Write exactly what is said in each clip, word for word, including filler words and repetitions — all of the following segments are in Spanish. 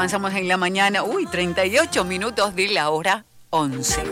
avanzamos en la mañana. Uy, treinta y ocho minutos de la hora once.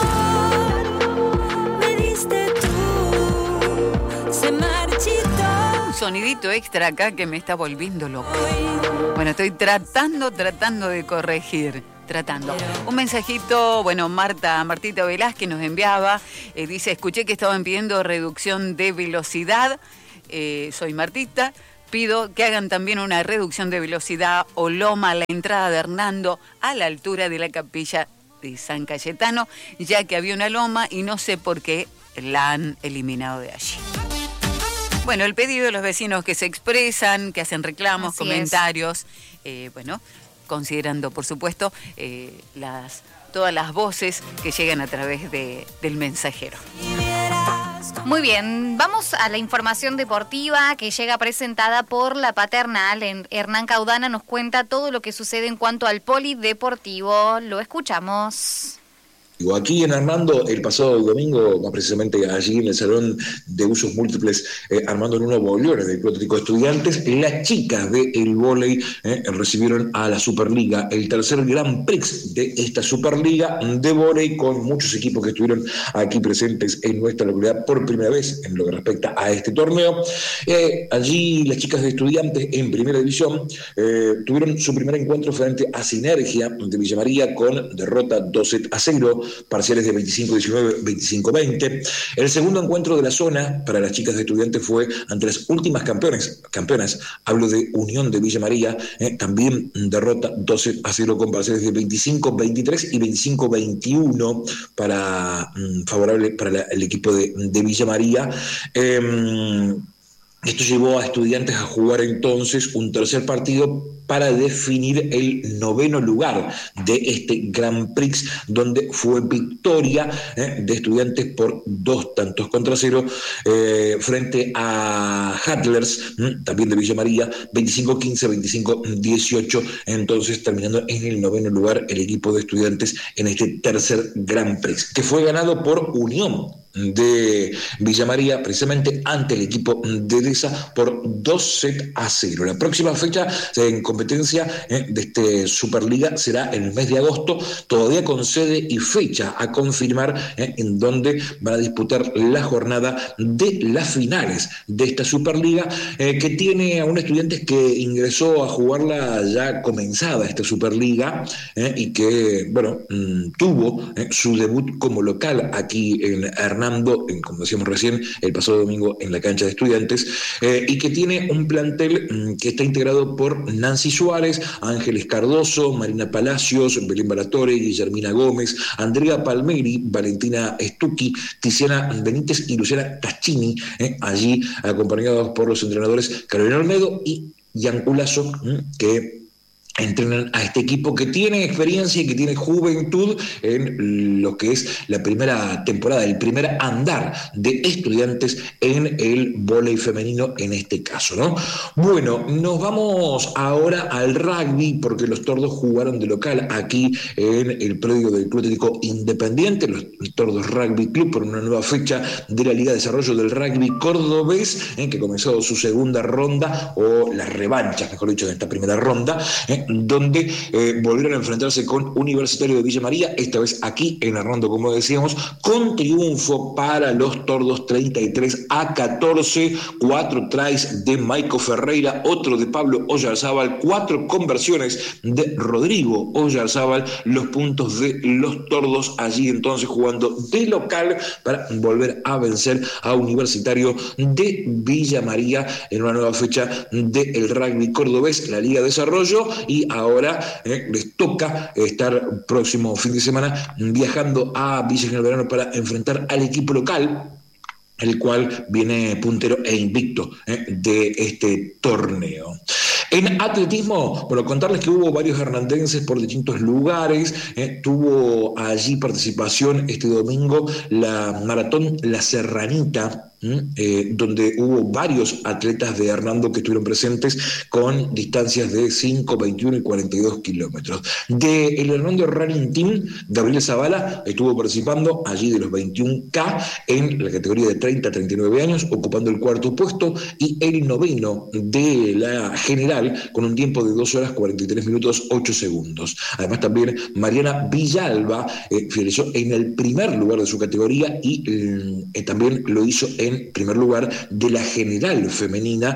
Un sonidito extra acá que me está volviendo loco. Bueno, estoy tratando, tratando de corregir. Tratando. Un mensajito, bueno, Marta, Martita Velázquez nos enviaba, eh, dice, escuché que estaban pidiendo reducción de velocidad, eh, soy Martita, pido que hagan también una reducción de velocidad o loma a la entrada de Hernando a la altura de la capilla de San Cayetano, ya que había una loma y no sé por qué la han eliminado de allí. Bueno, el pedido de los vecinos que se expresan, que hacen reclamos, Así comentarios, eh, bueno... considerando, por supuesto, eh, las, todas las voces que llegan a través de, del mensajero. Muy bien, vamos a la información deportiva que llega presentada por la paternal. En Hernán Caudana nos cuenta todo lo que sucede en cuanto al polideportivo. Lo escuchamos. Aquí en Hernando, el pasado domingo, más precisamente allí en el Salón de Usos Múltiples, eh, Armando Nuno Bolívar, del Club Atlético Estudiantes, las chicas del vóley eh, recibieron a la Superliga, el tercer Grand Prix de esta Superliga de vóley, con muchos equipos que estuvieron aquí presentes en nuestra localidad por primera vez en lo que respecta a este torneo. Eh, allí las chicas de Estudiantes en primera división eh, tuvieron su primer encuentro frente a Sinergia de Villa María con derrota dos a cero, parciales de veinticinco diecinueve, veinticinco veinte. El segundo encuentro de la zona para las chicas de Estudiantes fue ante las últimas campeones, campeonas, hablo de Unión de Villa María, eh, también derrota doce a cero con parciales de veinticinco veintitrés y veinticinco veintiuno para, mm, favorable para la, el equipo de, de Villa María. Eh, Esto llevó a Estudiantes a jugar entonces un tercer partido para definir el noveno lugar de este Grand Prix, donde fue victoria eh, de Estudiantes por dos tantos contra cero eh, frente a Hatlers, eh, también de Villa María, veinticinco quince, veinticinco dieciocho, entonces terminando en el noveno lugar el equipo de Estudiantes en este tercer Grand Prix, que fue ganado por Unión de Villa María, precisamente ante el equipo de DESA por dos sets a cero. La próxima fecha en competencia eh, de este Superliga será en el mes de agosto, todavía con sede y fecha a confirmar, eh, en donde van a disputar la jornada de las finales de esta Superliga, eh, que tiene a un Estudiantes que ingresó a jugarla ya comenzada esta Superliga, eh, y que, bueno, mmm, tuvo eh, su debut como local aquí en Hernando, en, como decíamos recién, el pasado domingo en la cancha de Estudiantes, eh, y que tiene un plantel mmm, que está integrado por Nancy Suárez, Ángeles Cardoso, Marina Palacios, Belén Baratore, Guillermina Gómez, Andrea Palmeri, Valentina Stucchi, Tiziana Benítez y Luciana Taschini, eh, allí acompañados por los entrenadores Carolina Olmedo y Yanculazo, mmm, que entrenan a este equipo que tiene experiencia y que tiene juventud en lo que es la primera temporada, el primer andar de Estudiantes en el vóley femenino en este caso, ¿no? Bueno, nos vamos ahora al rugby, porque los Tordos jugaron de local aquí en el predio del Club Atlético Independiente, los Tordos Rugby Club, por una nueva fecha de la Liga de Desarrollo del Rugby Cordobés, eh, que comenzó su segunda ronda, o las revanchas, mejor dicho, de esta primera ronda, eh, donde eh, volvieron a enfrentarse con Universitario de Villa María, esta vez aquí en Hernando, como decíamos, con triunfo para los Tordos treinta y tres a catorce, cuatro tries de Maico Ferreira, otro de Pablo Oyarzábal, cuatro conversiones de Rodrigo Oyarzábal, los puntos de los Tordos allí entonces jugando de local para volver a vencer a Universitario de Villa María en una nueva fecha del rugby cordobés, la Liga de Desarrollo. Y ahora eh, les toca estar próximo fin de semana viajando a Villa General Belgrano para enfrentar al equipo local, el cual viene puntero e invicto eh, de este torneo. En atletismo, bueno, contarles que hubo varios hernandenses por distintos lugares, eh, tuvo allí participación este domingo la Maratón La Serranita, eh, donde hubo varios atletas de Hernando que estuvieron presentes con distancias de cinco, veintiuno y cuarenta y dos kilómetros. Del de Hernando Running Team, Gabriel Zavala estuvo participando allí de los veintiún K en la categoría de treinta a treinta y nueve años, ocupando el cuarto puesto, y el noveno de la general con un tiempo de dos horas cuarenta y tres minutos ocho segundos. Además también Mariana Villalba eh, finalizó en el primer lugar de su categoría y eh, también lo hizo en primer lugar de la general femenina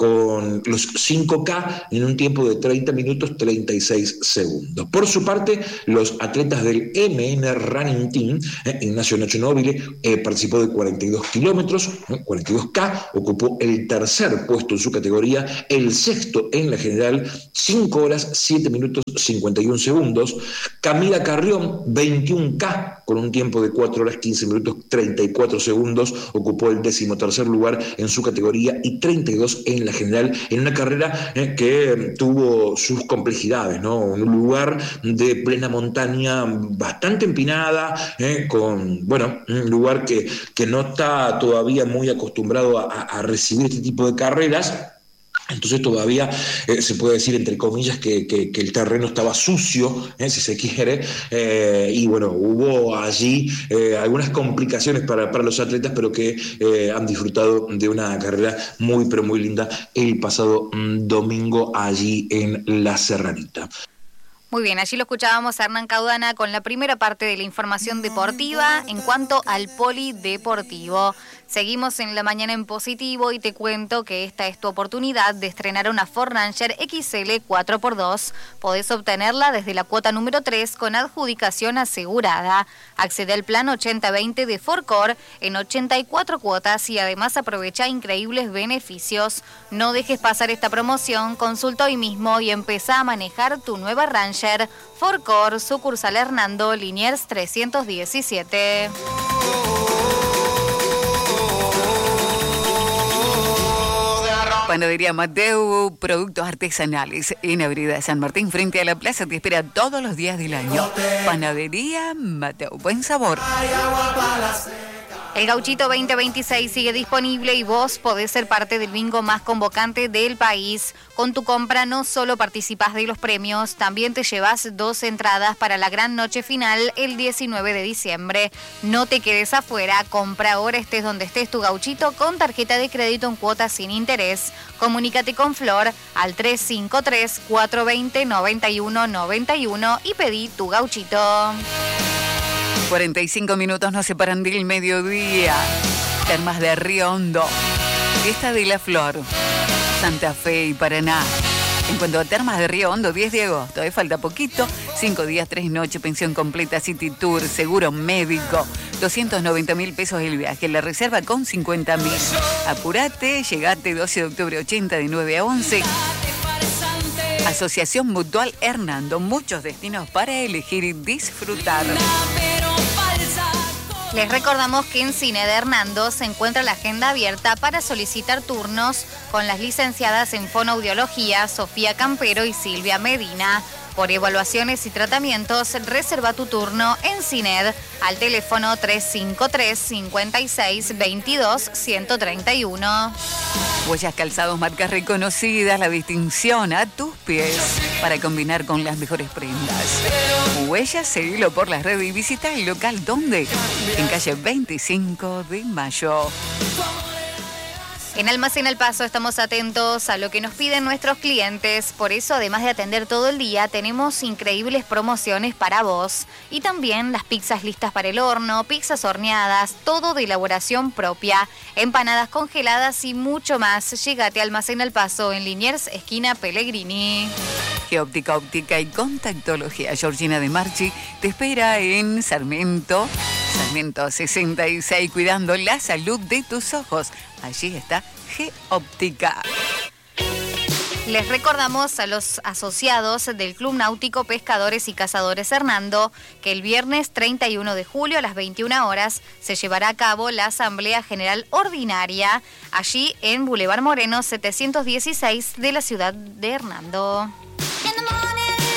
con los cinco K en un tiempo de treinta minutos treinta y seis segundos. Por su parte, los atletas del M N Running Team, eh, Ignacio Nacho Nobile, eh, participó de cuarenta y dos kilómetros, eh, cuarenta y dos K, ocupó el tercer puesto en su categoría, el sexto en la general, cinco horas siete minutos cincuenta y uno segundos. Camila Carrión, veintiún K, con un tiempo de cuatro horas quince minutos treinta y cuatro segundos, ocupó el décimo tercer lugar en su categoría y treinta y dos en la general, en una carrera eh, que tuvo sus complejidades, ¿no? Un lugar de plena montaña bastante empinada, eh, con, bueno, un lugar que, que no está todavía muy acostumbrado a, a recibir este tipo de carreras. Entonces todavía eh, se puede decir, entre comillas, que, que, que el terreno estaba sucio, eh, si se quiere, eh, y bueno, hubo allí eh, algunas complicaciones para, para los atletas, pero que eh, han disfrutado de una carrera muy, pero muy linda el pasado mm, domingo allí en La Serranita. Muy bien, allí lo escuchábamos a Hernán Caudana con la primera parte de la información deportiva en cuanto al polideportivo. Seguimos en la mañana en positivo y te cuento que esta es tu oportunidad de estrenar una Ford Ranger X L cuatro por dos. Podés obtenerla desde la cuota número tres con adjudicación asegurada. Accede al plan ochenta veinte de Ford Core en ochenta y cuatro cuotas y además aprovecha increíbles beneficios. No dejes pasar esta promoción, consulta hoy mismo y empezá a manejar tu nueva Ranger. Ford Core, sucursal Hernando, Liniers trescientos diecisiete. Panadería Mateu, productos artesanales en Avenida San Martín, frente a la plaza, te espera todos los días del año. Panadería Mateu, buen sabor. El Gauchito veinte veintiséis sigue disponible y vos podés ser parte del bingo más convocante del país. Con tu compra no solo participás de los premios, también te llevas dos entradas para la gran noche final el diecinueve de diciembre. No te quedes afuera, compra ahora, estés donde estés, tu Gauchito con tarjeta de crédito en cuotas sin interés. Comunícate con Flor al tres cinco tres, cuatro dos cero, nueve uno nueve uno y pedí tu Gauchito. cuarenta y cinco minutos nos separan del mediodía. Termas de Río Hondo, Fiesta de la Flor, Santa Fe y Paraná. En cuanto a Termas de Río Hondo, diez de agosto, ¿eh? Falta poquito. cinco días, tres noches, pensión completa, City Tour, seguro médico. doscientos noventa mil pesos el viaje. La reserva con cincuenta mil. Apurate, llegate doce de octubre ochenta de nueve a once. Asociación Mutual Hernando. Muchos destinos para elegir y disfrutar. Les recordamos que en Cine de Hernando se encuentra la agenda abierta para solicitar turnos con las licenciadas en fonoaudiología Sofía Campero y Silvia Medina. Por evaluaciones y tratamientos, reserva tu turno en CINED al teléfono tres cinco tres, cinco seis, veintidós, ciento treinta y uno. Huellas Calzados, marcas reconocidas, la distinción a tus pies para combinar con las mejores prendas. Huellas, seguilo por las redes y visita el local donde, en calle veinticinco de mayo. En Almacén El Paso estamos atentos a lo que nos piden nuestros clientes. Por eso, además de atender todo el día, tenemos increíbles promociones para vos. Y también las pizzas listas para el horno, pizzas horneadas, todo de elaboración propia, empanadas congeladas y mucho más. Llegate a Almacén El Paso en Liniers, esquina Pellegrini. Geóptica, óptica y contactología. Georgina de Marchi te espera en Sarmiento. Sarmiento sesenta y seis, cuidando la salud de tus ojos. Allí está Geóptica. Les recordamos a los asociados del Club Náutico Pescadores y Cazadores Hernando que el viernes treinta y uno de julio a las veintiuna horas se llevará a cabo la Asamblea General Ordinaria allí en Boulevard Moreno setecientos dieciséis de la ciudad de Hernando.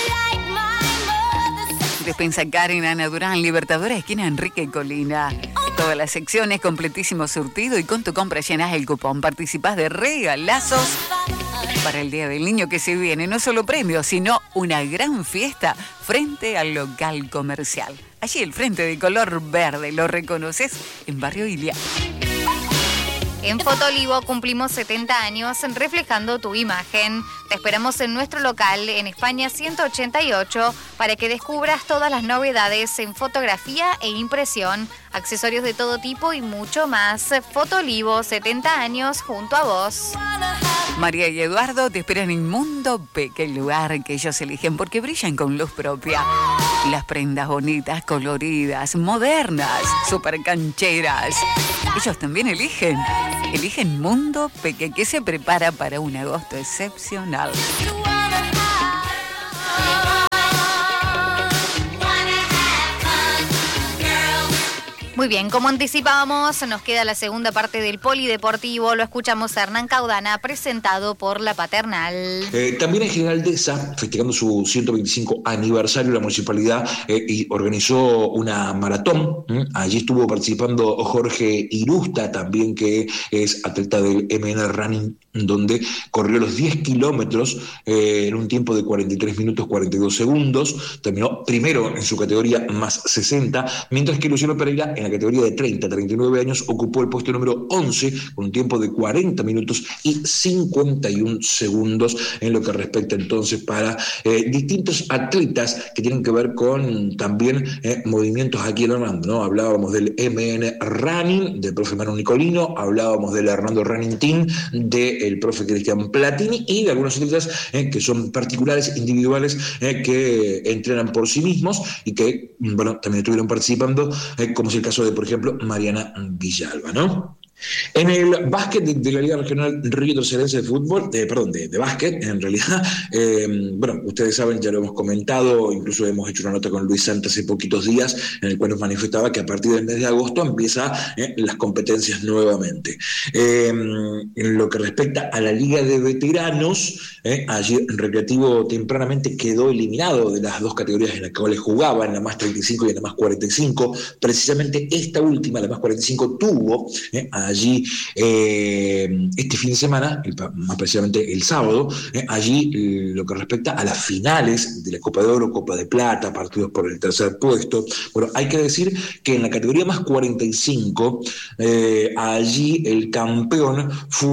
Despensa Karen, Ana Durán, Libertadora, esquina Enrique Colina. Todas las secciones, completísimo surtido y con tu compra llenas el cupón. Participás de regalazos para el Día del Niño que se viene. No solo premios, sino una gran fiesta frente al local comercial. Allí el frente de color verde, lo reconoces en Barrio Ilia. En Fotolivo cumplimos setenta años reflejando tu imagen. Te esperamos en nuestro local en España ciento ochenta y ocho para que descubras todas las novedades en fotografía e impresión, accesorios de todo tipo y mucho más. Fotolivo, setenta años junto a vos. María y Eduardo te esperan en Mundo Peque, el lugar que ellos eligen porque brillan con luz propia. Las prendas bonitas, coloridas, modernas, súper cancheras. Ellos también eligen. Eligen Mundo Peque, que se prepara para un agosto excepcional. Muy bien, como anticipábamos, nos queda la segunda parte del polideportivo. Lo escuchamos a Hernán Caudana, presentado por la Paternal. Eh, también en General Deza, festejando su ciento veinticinco aniversario, la municipalidad eh, y organizó una maratón. ¿Mm? Allí estuvo participando Jorge Irusta, también que es atleta del M N Running, donde corrió los diez kilómetros eh, en un tiempo de cuarenta y tres minutos cuarenta y dos segundos. Terminó primero en su categoría más sesenta, mientras que Luciano Pereira en la categoría de treinta a treinta y nueve años ocupó el puesto número once con un tiempo de cuarenta minutos y cincuenta y un segundos en lo que respecta entonces para eh, distintos atletas que tienen que ver con también eh, movimientos aquí en Hernando, ¿no? Hablábamos del M N Running, del profe Manu Nicolino, hablábamos del Hernando Running Team, del profe Cristian Platini y de algunos atletas eh, que son particulares, individuales, eh, que entrenan por sí mismos y que, bueno, también estuvieron participando, eh, como es el caso de, por ejemplo, Mariana Villalba, ¿no? En el básquet de, de la Liga Regional Río Tercerense de Fútbol, eh, perdón, de, de básquet, en realidad, eh, bueno, ustedes saben, ya lo hemos comentado, incluso hemos hecho una nota con Luis Santa hace poquitos días, en el cual nos manifestaba que a partir del mes de agosto empieza eh, las competencias nuevamente. Eh, en lo que respecta a la Liga de Veteranos, eh, ayer Recreativo tempranamente quedó eliminado de las dos categorías en las cuales jugaba, en la más treinta y cinco y en la más cuarenta y cinco. Precisamente esta última, la más cuarenta y cinco, tuvo eh, a allí eh, este fin de semana, el, más precisamente el sábado, eh, allí eh, lo que respecta a las finales de la Copa de Oro, Copa de Plata, partidos por el tercer puesto. Bueno, hay que decir que en la categoría más cuarenta y cinco, eh, allí el campeón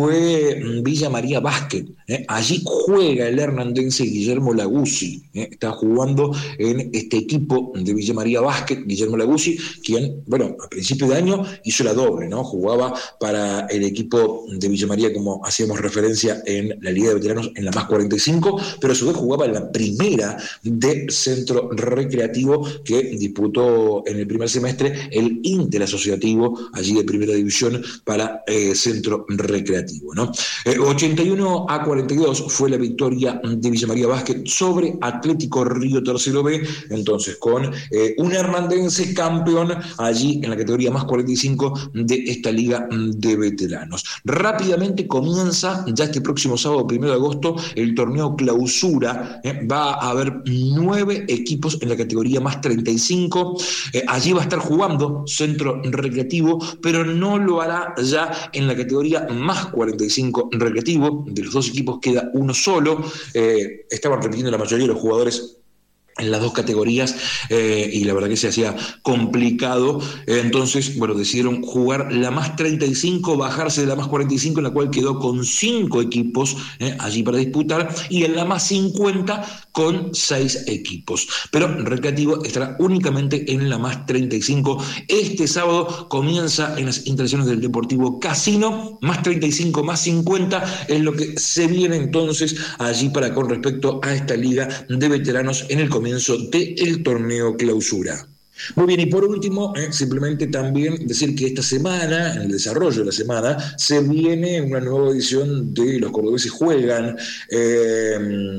fue Villa María Basket. Eh, allí juega el hernandense Guillermo Laguzzi. Eh, está jugando en este equipo de Villa María Basket, Guillermo Laguzzi, quien, bueno, a principio de año hizo la doble, ¿no? Jugaba para el equipo de Villa María, como hacíamos referencia en la Liga de Veteranos, en la más cuarenta y cinco, pero a su vez jugaba en la primera de Centro Recreativo, que disputó en el primer semestre el Interasociativo, allí de Primera División, para eh, Centro Recreativo, ¿no? Eh, ochenta y uno a cuarenta y dos fue la victoria de Villa María Basket sobre Atlético Río Tercero B, entonces con eh, un hernandense campeón allí en la categoría más cuarenta y cinco de esta Liga de Veteranos. Rápidamente comienza ya este próximo sábado, primero de agosto, el torneo Clausura. Eh, va a haber nueve equipos en la categoría más treinta y cinco. Eh, allí va a estar jugando Centro Recreativo, pero no lo hará ya en la categoría más cuarenta y cinco recreativo. De los dos equipos queda uno solo. Eh, estaban repitiendo la mayoría de los jugadores en las dos categorías eh, y la verdad que se hacía complicado, eh, entonces, bueno, decidieron jugar la más treinta y cinco, bajarse de la más cuarenta y cinco, en la cual quedó con cinco equipos eh, allí para disputar, y en la más cincuenta con seis equipos, pero Recreativo estará únicamente en la más treinta y cinco. Este sábado comienza en las instalaciones del Deportivo Casino, más treinta y cinco, más cincuenta, es lo que se viene entonces allí para con respecto a esta Liga de Veteranos en el comienzo del torneo Clausura. Muy bien, y por último, eh, simplemente también decir que esta semana, en el desarrollo de la semana, se viene una nueva edición de Los Cordobeses Juegan. Eh,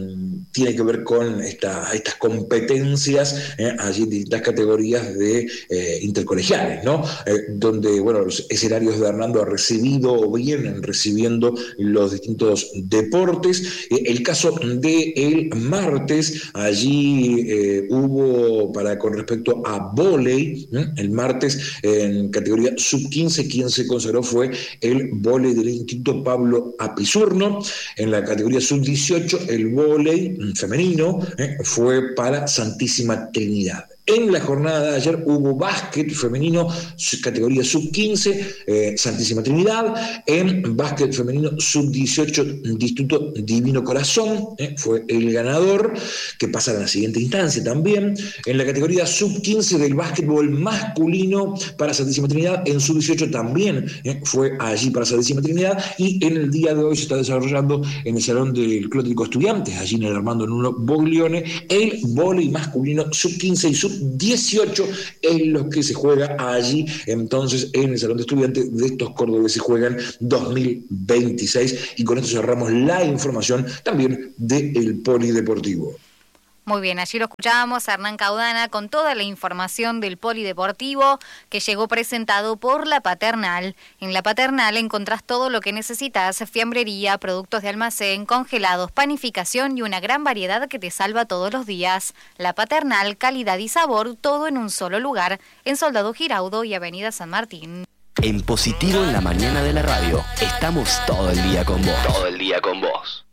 tiene que ver con esta, estas competencias eh, allí en distintas categorías de eh, intercolegiales, ¿no? Eh, donde, bueno, los escenarios de Hernando ha recibido o vienen recibiendo los distintos deportes. Eh, el caso de el martes, allí eh, hubo, para con respecto a vóley. El martes, en categoría sub quince, quien se consagró fue el vóley del Instituto Pablo Apizurno. En la categoría sub dieciocho, el vóley femenino eh, fue para Santísima Trinidad. En la jornada de ayer hubo básquet femenino, categoría sub quince, eh, Santísima Trinidad. En básquet femenino sub dieciocho, Instituto Divino Corazón, eh, fue el ganador, que pasa a la siguiente instancia también. En la categoría sub quince del básquetbol masculino para Santísima Trinidad, en sub dieciocho también eh, fue allí para Santísima Trinidad. Y en el día de hoy se está desarrollando en el Salón del Club Atlético Estudiantes, allí en el Armando Nuno Boglione, el vóley masculino sub quince y sub dieciocho en los que se juega allí. Entonces, en el Salón de Estudiantes de estos cordobeses juegan dos mil veintiséis. Y con esto cerramos la información también del polideportivo. Muy bien, allí lo escuchábamos a Hernán Caudana con toda la información del polideportivo que llegó presentado por La Paternal. En La Paternal encontrás todo lo que necesitas: fiambrería, productos de almacén, congelados, panificación y una gran variedad que te salva todos los días. La Paternal, calidad y sabor, todo en un solo lugar, en Soldado Giraudo y Avenida San Martín. En Positivo en la mañana de la radio, estamos todo el día con vos. Todo el día con vos.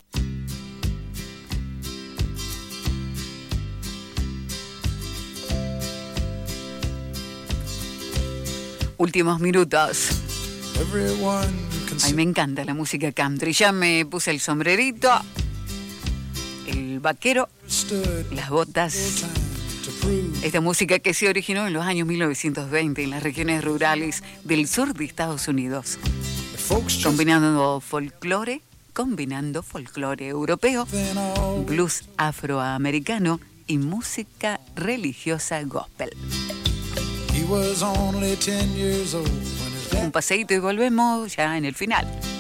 Últimos minutos. Ay, me encanta la música country. Ya me puse el sombrerito, el vaquero, las botas. Esta música que se originó en los años mil novecientos veinte en las regiones rurales del sur de Estados Unidos. Combinando folclore, combinando folclore europeo, blues afroamericano y música religiosa gospel. Un paseíto y volvemos ya en el final.